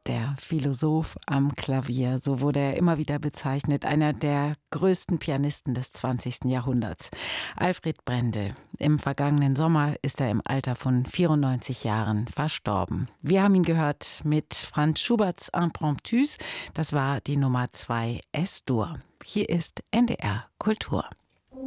Der Philosoph am Klavier, so wurde er immer wieder bezeichnet, einer der größten Pianisten des 20. Jahrhunderts. Alfred Brendel. Im vergangenen Sommer ist er im Alter von 94 Jahren verstorben. Wir haben ihn gehört mit Franz Schuberts Impromptus. Das war die Nummer 2 S-Dur. Hier ist NDR Kultur.